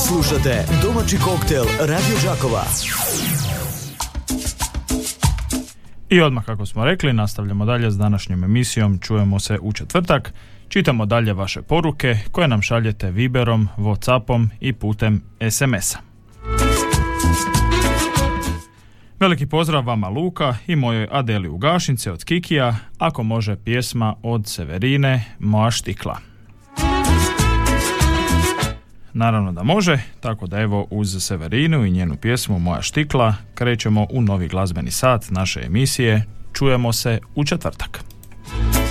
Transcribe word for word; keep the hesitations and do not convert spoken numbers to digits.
Slušate domaći koktel Radio Đakova. I odmah, kako smo rekli, nastavljamo dalje s današnjom emisijom. Čujemo se u četvrtak. Čitamo dalje vaše poruke koje nam šaljete Viberom, Whatsappom i putem es em es a. Veliki pozdrav vama Luka i mojoj Adeli u Gašince od Kikija, ako može pjesma od Severine, Moja štikla. Naravno da može, tako da evo uz Severinu i njenu pjesmu Moja štikla krećemo u novi glazbeni sat naše emisije. Čujemo se u četvrtak.